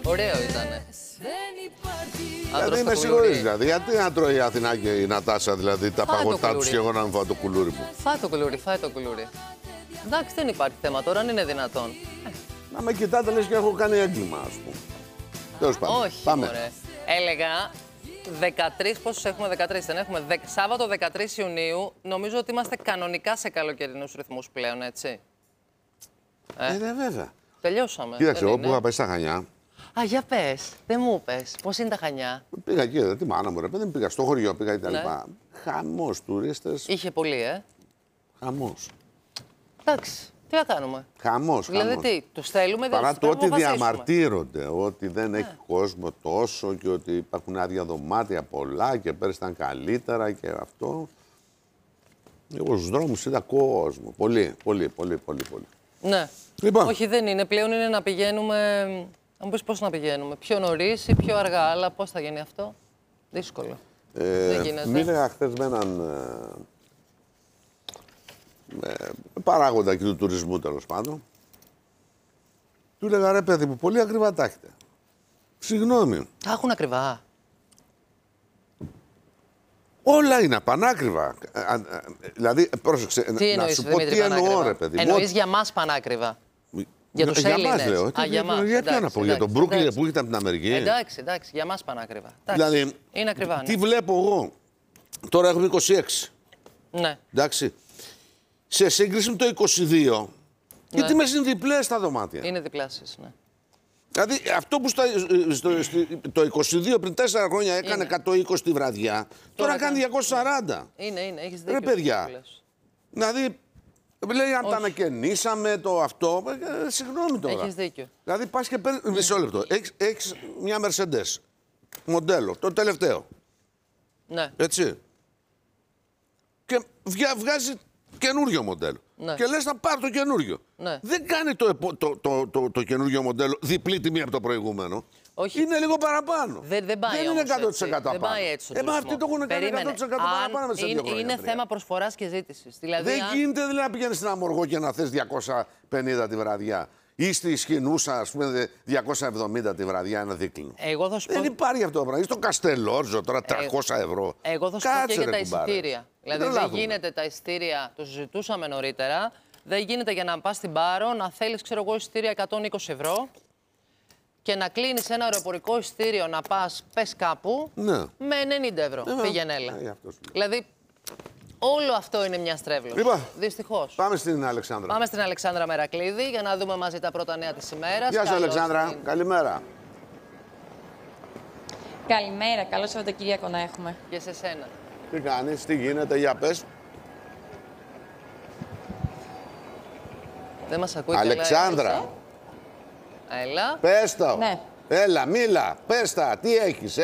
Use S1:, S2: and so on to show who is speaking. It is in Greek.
S1: Ωραίο ήτανε.
S2: Δηλαδή είμαι σίγουρη, δηλαδή. Γιατί να τρώει η Αθηνά και η Νατάσα, δηλαδή τα παγωτά του και εγώ να μην φάω το κουλούρι μου.
S1: Φάει το κουλούρι, φάει το κουλούρι. Εντάξει, δεν υπάρχει θέμα τώρα, αν είναι δυνατόν.
S2: Να με κοιτάτε, λες και έχω κάνει έγκλημα, ας πούμε. Τέλος πάντων.
S1: Όχι,
S2: πάμε.
S1: Μωρέ. Έλεγα 13, πόσους έχουμε, 13 δεν έχουμε. Σάββατο 13 Ιουνίου, νομίζω ότι είμαστε κανονικά σε καλοκαιρινούς ρυθμούς πλέον, έτσι.
S2: Ναι, βέβαια.
S1: Τελειώσαμε.
S2: Κοίταξε, εγώ που είχα πάει στα Χανιά.
S1: Α, για πες. Δεν μου πες. Πώς είναι τα Χανιά.
S2: Πήγα εκεί, τη μάνα μου, ρε παιδί, πήγα στο χωριό, πήγα κτλ.
S1: Ναι.
S2: Χαμός, τουρίστες.
S1: Είχε πολύ,
S2: Χαμός.
S1: Εντάξει. Τι να κάνουμε.
S2: Χαμός.
S1: Δηλαδή τι, τους θέλουμε, δεν
S2: Παρά
S1: τους
S2: το ότι
S1: αποφασίσουμε.
S2: διαμαρτύρονται, ότι δεν έχει κόσμο τόσο και ότι υπάρχουν άδεια δωμάτια πολλά και πέρυσι ήταν καλύτερα και αυτό. Εγώ στους δρόμους είδα κόσμο. Πολύ.
S1: Ναι.
S2: Λοιπόν.
S1: Όχι, δεν είναι. Πλέον είναι να πηγαίνουμε. Να μου πεις πώς να πηγαίνουμε. Πιο νωρίς ή πιο αργά. Αλλά πώς θα γίνει αυτό. Δύσκολο. Δεν γίνεται.
S2: Μίλαγα χθες με έναν παράγοντα εκεί του τουρισμού, τέλος πάντων. Του έλεγα, ρε παιδί μου, πολύ ακριβά τα έχετε. Συγγνώμη.
S1: Τα έχουν ακριβά.
S2: Όλα είναι πανάκριβα. Δηλαδή, πρόσεξε,
S1: Τι
S2: να
S1: εννοείς,
S2: σου πω
S1: Δημήτρη,
S2: τι εννοώ,
S1: πανάκριβα?
S2: ρε παιδί μου.
S1: Εννοείς για μας πανάκριβα. Για τους
S2: μας
S1: Έλληνες.
S2: λέω.
S1: Α, για μας.
S2: Γιατί να πω, για τον Brooklyn που ήταν από την Αμερική.
S1: Εντάξει, για μας πανάκριβα.
S2: Δηλαδή,
S1: είναι ακριβά. Ναι.
S2: τι βλέπω εγώ. Τώρα έχουμε 26.
S1: Ναι.
S2: Εντάξει. Σε σύγκριση με το 22, οι τιμές είναι διπλές στα δωμάτια.
S1: Είναι διπλάσεις, ναι.
S2: Δηλαδή, αυτό που το 22 πριν 4 χρόνια έκανε 120 τη βραδιά, τώρα κάνει 240.
S1: Είναι, έχεις δίκιο.
S2: Ρε παιδιά, δηλαδή, λέει αν τα ανακαινήσαμε το αυτό, συγγνώμη τώρα.
S1: Έχεις δίκιο.
S2: Δηλαδή, πας και παίρνεις, μισό λεπτό, έχεις μια Mercedes, μοντέλο, το τελευταίο.
S1: Ναι.
S2: Έτσι. Και βγάζει καινούριο μοντέλο.
S1: Ναι.
S2: Και λες να πάρει το καινούριο.
S1: Ναι.
S2: Δεν κάνει το καινούριο μοντέλο διπλή τιμή από το προηγούμενο.
S1: Όχι.
S2: Είναι λίγο παραπάνω.
S1: Δεν πάει
S2: είναι 100%
S1: έτσι.
S2: απάνω.
S1: Δεν πάει έτσι.
S2: Μα αυτοί το έχουν κάνει 100% παραπάνω με σε 2 χρόνια.
S1: Είναι θέμα προσφοράς και ζήτησης. Δηλαδή,
S2: Δεν γίνεται δηλαδή να πηγαίνεις στην Αμοργό και να θες 250 τη βραδιά. Ή στη Σχοινούσα, ας πούμε, 270 τη βραδιά ένα δίκλινο. Δεν υπάρχει αυτό το πράγμα. Ή στο Καστελόρζο τώρα 300 ευρώ.
S1: Εγώ θα σου πω και για τα εισιτήρια. Δηλαδή δεν γίνεται τα εισιτήρια, το συζητούσαμε νωρίτερα, δεν γίνεται για να πας στην Πάρο να θέλεις, ξέρω εγώ, εισιτήρια 120 ευρώ και να κλείνεις ένα αεροπορικό εισιτήριο να πας, πες κάπου, με 90 ευρώ. Πήγαινε έλα. Δηλαδή, όλο αυτό είναι μια στρέβλωση.
S2: Λοιπόν,
S1: δυστυχώς.
S2: Πάμε στην Αλεξάνδρα.
S1: Πάμε στην Αλεξάνδρα Μερακλίδη για να δούμε μαζί τα πρώτα νέα της ημέρας.
S2: Γεια σου, Αλεξάνδρα. Καλημέρα.
S3: Καλημέρα. Καλό Σαββατοκύριακο να έχουμε.
S1: Και σε σένα.
S2: Τι κάνεις, τι γίνεται, για πες.
S1: Δεν μας ακούει.
S2: Αλεξάνδρα.
S1: Έλα.
S2: Πες το.
S3: Ναι.
S2: Έλα, μίλα. Πες τα. Τι έχεις.